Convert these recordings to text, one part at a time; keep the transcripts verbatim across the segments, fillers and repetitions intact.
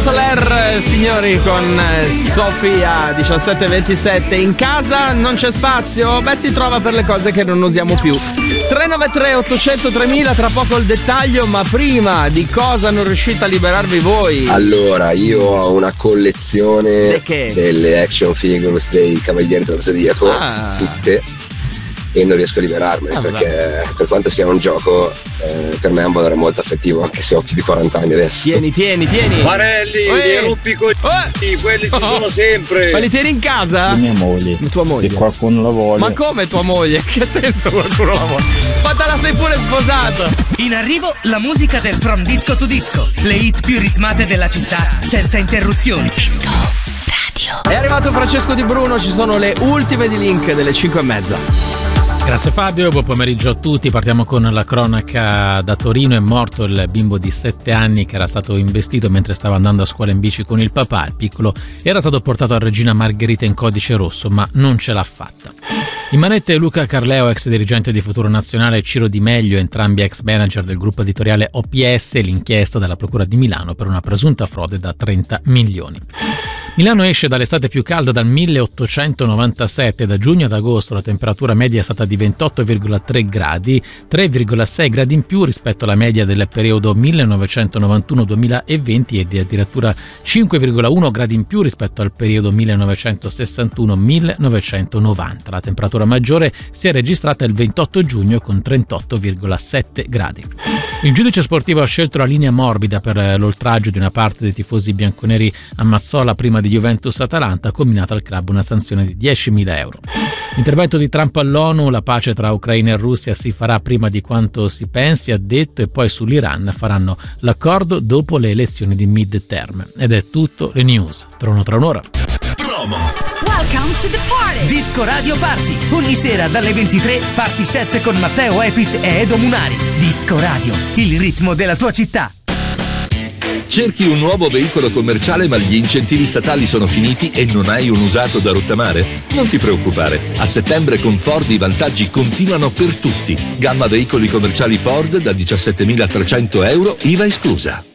Soler, signori, con Sofia diciassette ventisette. In casa non c'è spazio? Beh, si trova per le cose che non usiamo più. tre nove tre ottocento tremila, tra poco il dettaglio, ma prima di cosa non riuscite a liberarvi voi? Allora, io ho una collezione delle action figures dei Cavalieri dello Zodiaco, ah. tutte, e non riesco a liberarmene, ah, perché per quanto sia un gioco, eh, per me è un valore molto affettivo, anche se ho più di quaranta anni adesso. Tieni, tieni, tieni. Marelli, li rompi i coglioni, quelli ci sono sempre. Ma li tieni in casa? La mia moglie. Tua moglie. Se qualcuno la vuole. Ma come tua moglie? Che senso qualcuno la vuole? Ma te la sei pure sposato. In arrivo la musica del From Disco to Disco, le hit più ritmate della città, senza interruzioni. Disco Radio. È arrivato Francesco Di Bruno, ci sono le ultime di Link delle cinque e mezza. Grazie Fabio, buon pomeriggio a tutti. Partiamo con la cronaca da Torino. È morto il bimbo di sette anni che era stato investito mentre stava andando a scuola in bici con il papà. Il piccolo era stato portato a Regina Margherita in codice rosso, ma non ce l'ha fatta. In manette Luca Carleo, ex dirigente di Futuro Nazionale, e Ciro Di Meglio, entrambi ex manager del gruppo editoriale O P S, l'inchiesta della Procura di Milano per una presunta frode da trenta milioni. Milano esce dall'estate più calda dal milleottocentonovantasette. Da giugno ad agosto la temperatura media è stata di ventotto virgola tre gradi, tre virgola sei gradi in più rispetto alla media del periodo millenovecentonovantuno duemilaventi e di addirittura cinque virgola uno gradi in più rispetto al periodo millenovecentosessantuno millenovecentonovanta. La temperatura maggiore si è registrata il ventotto giugno con trentotto virgola sette gradi. Il giudice sportivo ha scelto la linea morbida per l'oltraggio di una parte dei tifosi bianconeri a Mazzola prima di Juventus-Atalanta, ha comminato al club una sanzione di diecimila euro. L'intervento di Trump all'ONU: la pace tra Ucraina e Russia si farà prima di quanto si pensi, ha detto, e poi sull'Iran faranno l'accordo dopo le elezioni di mid-term. Ed è tutto, le news. Torno tra un'ora. Promo. Welcome to the party. Disco Radio Party. Ogni sera dalle ventitré, Party sette con Matteo Epis e Edo Munari. Disco Radio, il ritmo della tua città. Cerchi un nuovo veicolo commerciale ma gli incentivi statali sono finiti e non hai un usato da rottamare? Non ti preoccupare, a settembre con Ford i vantaggi continuano per tutti. Gamma veicoli commerciali Ford da diciassettemilatrecento euro, I V A esclusa.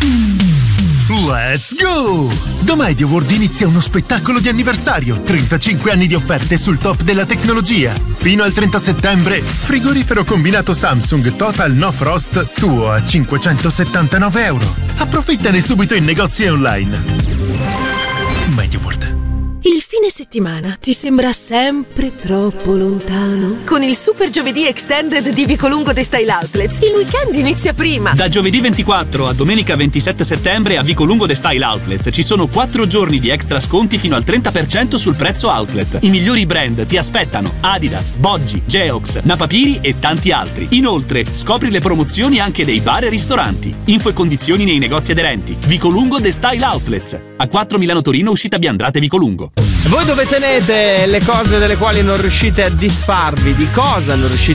Let's go! Da Media World inizia uno spettacolo di anniversario, trentacinque anni di offerte sul top della tecnologia. Fino al trenta settembre, frigorifero combinato Samsung Total No Frost tuo a cinquecentosettantanove euro. Approfittane subito in negozi e online. Media World. Il fine settimana ti sembra sempre troppo lontano? Con il Super Giovedì Extended di Vicolungo The Style Outlets, il weekend inizia prima. Da giovedì ventiquattro a domenica ventisette settembre a Vicolungo The Style Outlets ci sono quattro giorni di extra sconti fino al trenta per cento sul prezzo outlet. I migliori brand ti aspettano: Adidas, Boggi, Geox, Napapiri e tanti altri. Inoltre, scopri le promozioni anche nei bar e ristoranti. Info e condizioni nei negozi aderenti. Vicolungo The Style Outlets. A quattro Milano Torino, uscita Biandrate Vicolungo. Voi dove tenete le cose delle quali non riuscite a disfarvi? Di cosa non riuscite